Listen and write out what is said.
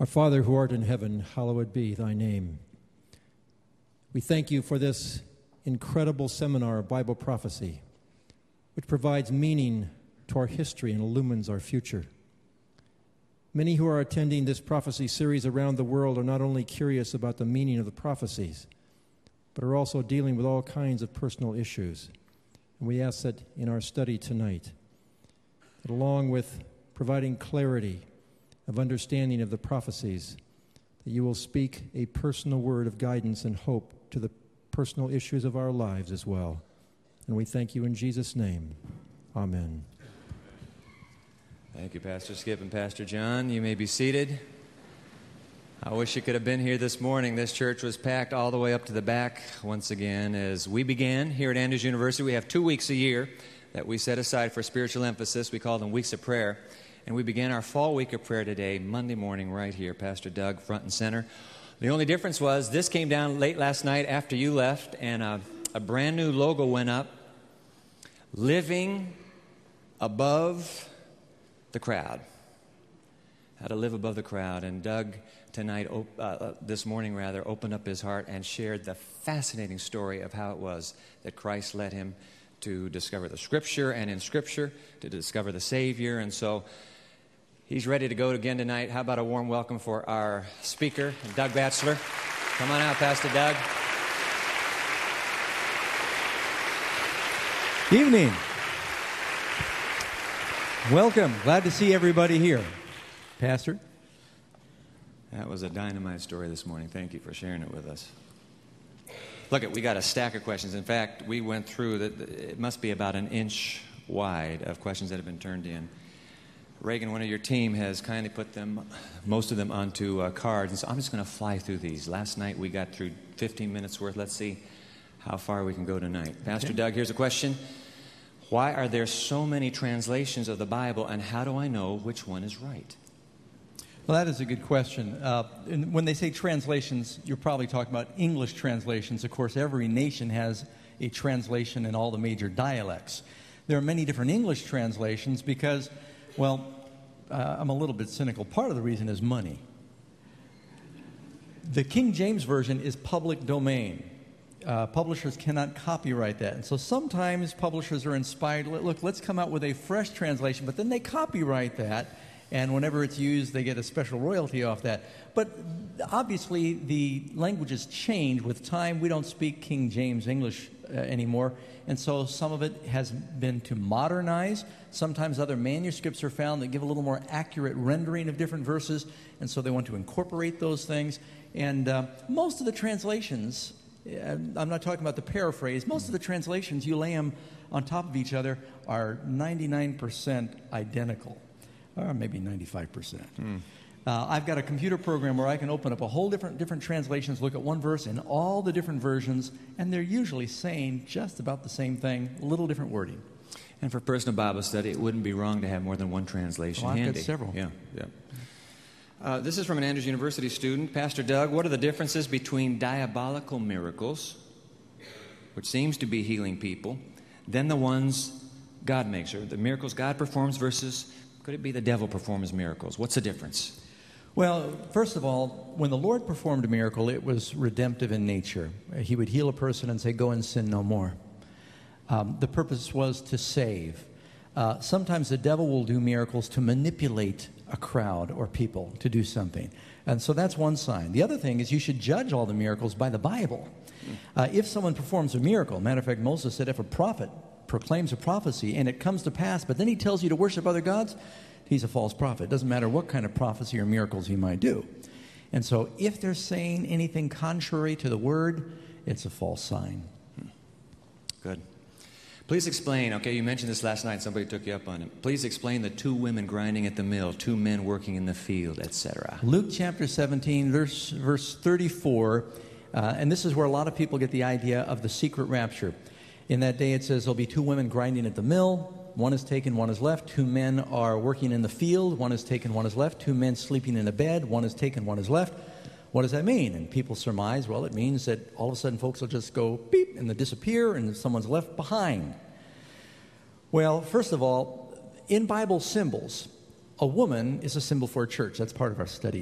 Our Father who art in heaven, hallowed be thy name. We thank you for this incredible seminar of Bible prophecy, which provides meaning to our history and illumines our future. Many who are attending this prophecy series around the world are not only curious about the meaning of the prophecies, but are also dealing with all kinds of personal issues. And we ask that in our study tonight, that along with providing clarity of understanding of the prophecies, that you will speak a personal word of guidance and hope to the personal issues of our lives as well. And we thank you in Jesus' name. Amen. Thank you, Pastor Skip and Pastor John. You may be seated. I wish you could have been here this morning. This church was packed all the way up to the back once again as we began here at Andrews University. We have 2 weeks a year that we set aside for spiritual emphasis. We call them weeks of prayer. And we began our fall week of prayer today, Monday morning, right here. Pastor Doug, front and center. The only difference was this came down late last night after you left, and a brand new logo went up, Living Above the Crowd. How to live above the crowd. And Doug tonight, this morning rather, opened up his heart and shared the fascinating story of how it was that Christ led him to discover the Scripture, and in Scripture to discover the Savior. And so he's ready to go again tonight. How about a warm welcome for our speaker, Doug Batchelor. Come on out, Pastor Doug. Evening. Welcome. Glad to see everybody here. Pastor? That was a dynamite story this morning. Thank you for sharing it with us. Look, we got a stack of questions. In fact, we went through, it must be about an inch wide of questions that have been turned in. Reagan, one of your team, has kindly put them, most of them, onto cards. And so I'm just going to fly through these. Last night we got through 15 minutes worth. Let's see how far we can go tonight. Pastor Doug, here's a question. Why are there so many translations of the Bible, and how do I know which one is right? Well, that is a good question. And when they say translations, you're probably talking about English translations. Of course, every nation has a translation in all the major dialects. There are many different English translations because, well, I'm a little bit cynical. Part of the reason is money. The King James Version is public domain. Publishers cannot copyright that. And so sometimes publishers are inspired, look, let's come out with a fresh translation, but then they copyright that. And whenever it's used, they get a special royalty off that. But obviously, the languages change with time. We don't speak King James English anymore. And so some of it has been to modernize. Sometimes other manuscripts are found that give a little more accurate rendering of different verses. And so they want to incorporate those things. And most of the translations, I'm not talking about the paraphrase, most of the translations, you lay them on top of each other, are 99% identical. Or maybe 95%. I've got a computer program where I can open up a whole different translations, look at one verse in all the different versions, and they're usually saying just about the same thing, a little different wording. And for personal Bible study, it wouldn't be wrong to have more than one translation handy. I've got several. Yeah. This is from an Andrews University student. Pastor Doug, what are the differences between diabolical miracles, which seems to be healing people, then the ones God makes, or the miracles God performs versus... could it be the devil performs miracles? What's the difference? Well, first of all, when the Lord performed a miracle, it was redemptive in nature. He would heal a person and say, go and sin no more. The purpose was to save. Sometimes the devil will do miracles to manipulate a crowd or people to do something. And so that's one sign. The other thing is you should judge all the miracles by the Bible. If someone performs a miracle, matter of fact, Moses said if a prophet proclaims a prophecy and it comes to pass, but then he tells you to worship other gods, he's a false prophet. It doesn't matter what kind of prophecy or miracles he might do. And so if they're saying anything contrary to the word, it's a false sign. Good. Please explain, okay, you mentioned this last night, somebody took you up on it. Please explain the 2 women grinding at the mill, 2 men working in the field, etc. Luke chapter 17, verse 34, and this is where a lot of people get the idea of the secret rapture. In that day it says there'll be 2 women grinding at the mill. One is taken, one is left. 2 men are working in the field. One is taken, one is left. 2 men sleeping in a bed. One is taken, one is left. What does that mean? And people surmise, well, it means that all of a sudden folks will just go beep and they disappear and someone's left behind. Well, first of all, in Bible symbols, a woman is a symbol for a church. That's part of our study